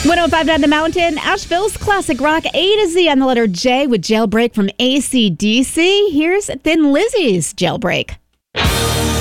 105.9 The Mountain, Asheville's classic rock A to Z on the letter J with Jailbreak from AC/DC. Here's Thin Lizzy's Jailbreak.